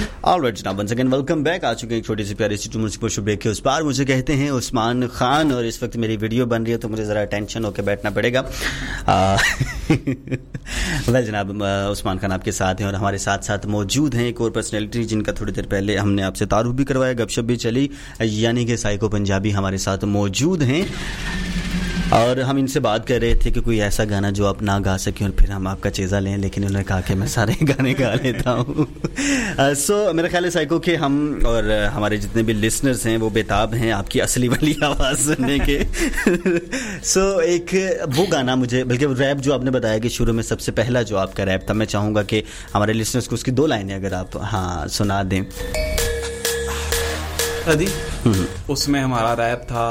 Alright जनाब, once again welcome back. आ चुके हैं एक छोटी सी प्यारी सी टू शो ब्रेक के उस पार। मुझे कहते हैं उस्मान खान और इस वक्त मेरी वीडियो बन रही है तो मुझे ज़रा टेंशन होकर बैठना पड़ेगा। वेल जनाब, उस्मान खान आपके साथ हैं और हमारे साथ साथ मौजूद हैं एक और पर्सनैलिटी जिनका थोड़ी देर पहले हमने आपसे तारुफ भी करवाया, गपशप भी चली, यानी कि साइको पंजाबी हमारे साथ मौजूद हैं। और हम इनसे बात कर रहे थे कि कोई ऐसा गाना जो आप ना गा सकें और फिर हम आपका चेज़ा लें, लेकिन उन्होंने कहा कि मैं सारे गाने गा लेता हूँ। सो मेरा ख्याल है साइको के हम और हमारे जितने भी लिसनर्स हैं वो बेताब हैं आपकी असली वाली आवाज़ सुनने के। सो एक वो गाना मुझे, बल्कि रैप जो आपने बताया कि शुरू में सबसे पहला जो आपका रैप था, मैं चाहूँगा कि हमारे लिसनर्स को उसकी 2 लाइनें अगर आप सुना दें। उसमें हमारा रैप था,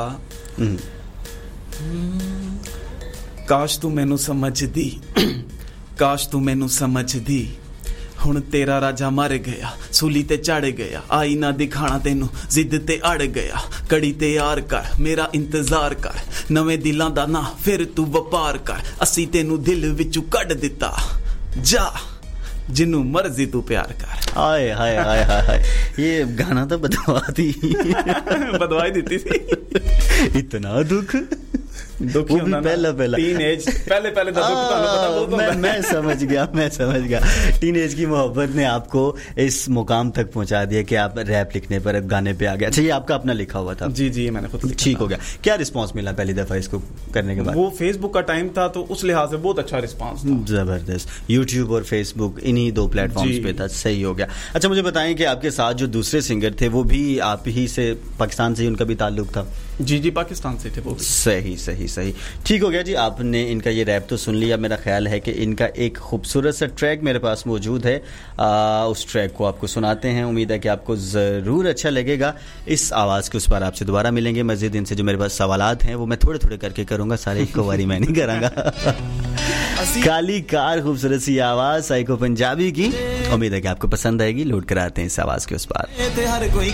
काश तू मैनू समझदी, काश तू मैनू समझदी, हुण तेरा राजा मर गया, सूली ते चढ़ गया, आई ना दिखाना तेनू, जिद ते अड़ गया, कड़ी ते यार कर, मेरा इंतजार कर, नवे दिलां दा ना फिर तू वपार कर, असी तेनू दिल विचों कढ दिता, जा जिन्नू मर्जी तू प्यार कर। हाय हाय हाय हाय, ये गाना तो बदवाई देती थी। इतना दुख दुखी होना, पहला टीनेज, पहले तो दुख था। मैं समझ गया। टीनेज की मोहब्बत ने आपको इस मुकाम तक पहुंचा दिया कि आप रैप लिखने पर गाने पे आ गए। अच्छा, ये आपका अपना लिखा हुआ था? जी, मैंने खुद लिखा। ठीक हो गया। क्या रिस्पांस मिला पहली दफा इसको करने के बाद? वो फेसबुक का टाइम था तो उस लिहाज से बहुत अच्छा रिस्पांस था। जबरदस्त। यूट्यूब और फेसबुक, इन्हीं 2 प्लेटफॉर्म्स पे था। सही हो गया। अच्छा, मुझे बताएं कि आपके साथ जो दूसरे सिंगर थे वो भी आप ही से, पाकिस्तान से ही उनका भी ताल्लुक था? जी, पाकिस्तान से थे वो। सही। ठीक हो गया जी, आपने इनका ये रैप तो सुन लिया। मेरा ख्याल है कि इनका एक खूबसूरत सा ट्रैक मेरे पास मौजूद है, उस ट्रैक को आपको सुनाते हैं। उम्मीद है कि आपको ज़रूर अच्छा लगेगा। इस आवाज़ के उस पर आपसे दोबारा मिलेंगे। मज़ीद इनसे जो मेरे पास सवालात हैं वो मैं थोड़े थोड़े करके करूँगा, सारे एक बारी मैं नहीं कराँगा। काली कार, खूबसूरत सी आवाज़ साइको पंजाबी की। उम्मीद है कि आपको पसंद आएगी। लोड कराते हैं इस आवाज़ के उस पार। हर कोई